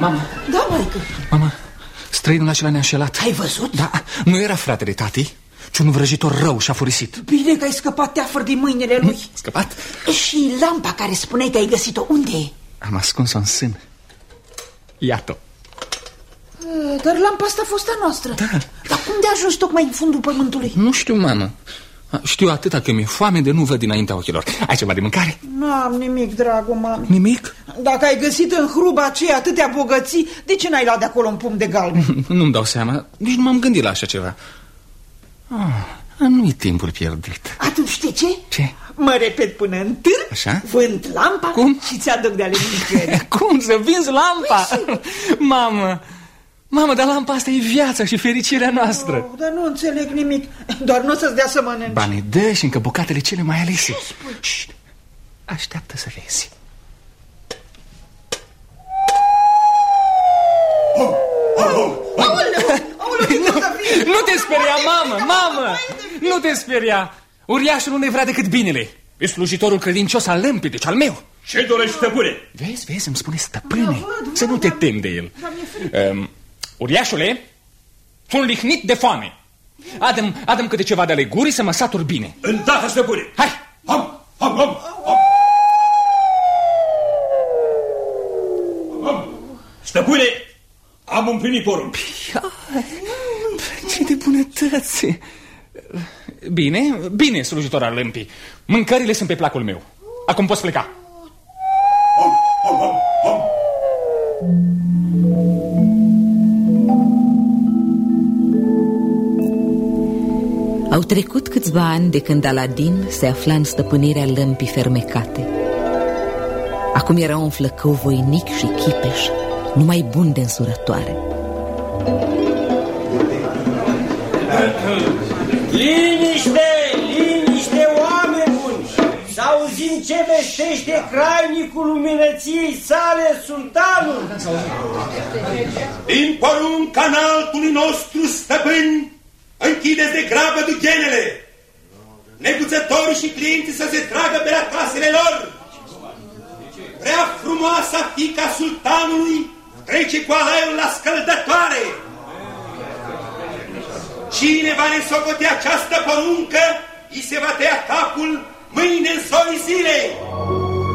Mama. Da, maică. Mama, străinul acela ne-a înșelat. Ai văzut? Da, nu era fratele tati, ci un vrăjitor rău și-a furisit. Bine că ai scăpat teafăr din mâinile lui. Scăpat? Și lampa care spuneai că ai găsit-o, unde e? Am ascuns-o în sân. Iată. Dar lampa asta a fost a noastră. Da. Dar cum de-a ajuns tocmai în fundul pământului? Nu știu, mamă. Știu atâta că mi-e foame de nu văd dinaintea ochilor. Ai ceva de mâncare? Nu am nimic, dragul mami. Nimic? Dacă ai găsit în hruba aceea atâtea bogății, de ce n-ai luat de acolo un pumn de galben? Nu-mi dau seama, nici nu m-am gândit la așa ceva. Nu-i timpul pierdut. Atunci știi ce? Ce? Mă repet până în târg, așa? vând lampa. Cum? Și ți-aduc de ale mâncării. Cum să vinzi lampa? Mamă, dar lampa asta e viața și fericirea noastră. Dar nu înțeleg nimic. Doar nu o să-ți dea să mănânci. Banii dă și încă bucatele cele mai alese. Șt, așteaptă să vezi. Nu te speria, mamă! Nu te speria! Uriașul nu ne vrea decât binele. E slujitorul credincios al lămpii, deci al meu. Ce dorești, stăpâne? Vezi, îmi spune stăpâne. Să nu te temi de el. Uriașule, sunt lihnit de foame. Adă-mi câte ceva de ale gurii să mă satur bine. Îndată, stăpâne. Hai! Am. Stăpâne, am împlinit porunc. Ce de bunătăți! Bine, slujitor al lămpii. Mâncările sunt pe placul meu. Acum poți pleca. Au trecut câțiva ani de când Aladin se afla în stăpânirea lămpii fermecate. Acum era un flăcău voinic și chipeș, numai bun de însurătoare. Liniște, oameni buni! Să auzim ce vestește crainicul luminăției sale, sultanul! Din porunca înaltului nostru stăpân, închideți de grabă dughenele! Neguțătorii și clienții să se tragă pe la casele lor! Prea frumoasa fiica sultanului trece cu alaiul la scăldătoare! Cine va nesocote această poruncă, îi se va tăia capul mâine în zorii zilei!